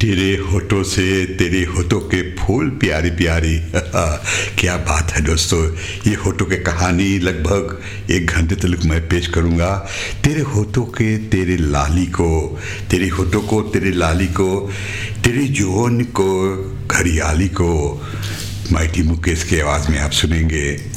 तेरे होठों से तेरे होठों के फूल प्यारी प्यारी क्या बात है दोस्तों। ये होठों की कहानी लगभग 1 घंटे तक मैं पेश करूँगा। तेरे होठों के तेरे लाली को, तेरे होठों को तेरे लाली को, तेरे जौन को घड़ियाली को, माइटी मुकेश की आवाज़ में आप सुनेंगे।